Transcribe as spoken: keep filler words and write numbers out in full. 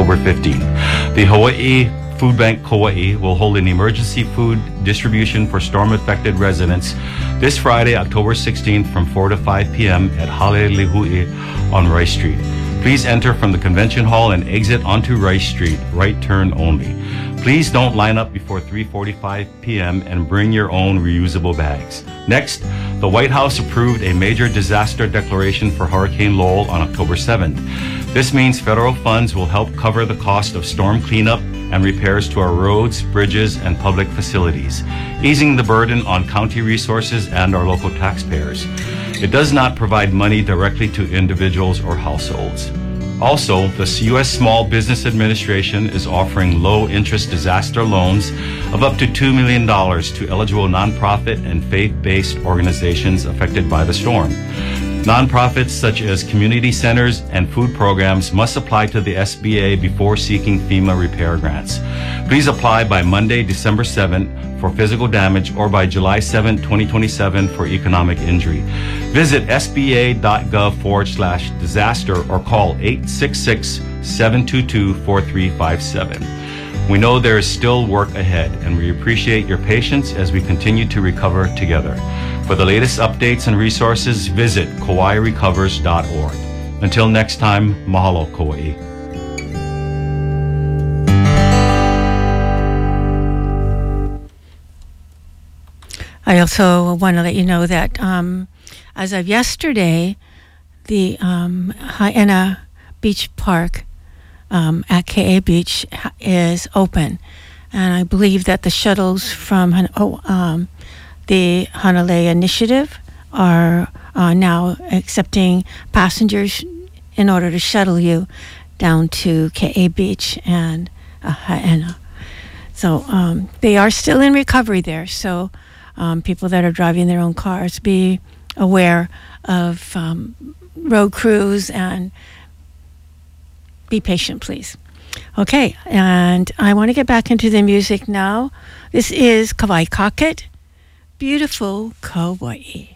October fifteenth. The Hawaii Food Bank Kauai will hold an emergency food distribution for storm-affected residents this Friday, October sixteenth from four to five p.m. at Halelihui on Rice Street. Please enter from the convention hall and exit onto Rice Street, right turn only. Please don't line up before three forty-five p.m. and bring your own reusable bags. Next, the White House approved a major disaster declaration for Hurricane Lowell on October seventh. This means federal funds will help cover the cost of storm cleanup and repairs to our roads, bridges, and public facilities, easing the burden on county resources and our local taxpayers. It does not provide money directly to individuals or households. Also, the U S Small Business Administration is offering low-interest disaster loans of up to two million dollars to eligible nonprofit and faith-based organizations affected by the storm. Nonprofits such as community centers and food programs must apply to the S B A before seeking FEMA repair grants. Please apply by Monday, December seventh for physical damage or by July seventh, twenty twenty-seven for economic injury. Visit sba.gov forward slash disaster or call eight six six, seven two two, four three five seven. We know there is still work ahead, and we appreciate your patience as we continue to recover together. For the latest updates and resources, visit kauai recovers dot org. Until next time, mahalo, Kauai. I also want to let you know that um, as of yesterday, the um, Haena Beach Park um, at K A Beach is open. And I believe that the shuttles from oh, um, the Hanalei Initiative are uh, now accepting passengers in order to shuttle you down to K A Beach and uh, Haena. So um, they are still in recovery there. So um, people that are driving their own cars, be aware of um, road crews and be patient, please. Okay, and I want to get back into the music now. This is Kawai Kaket, Beautiful Kauai.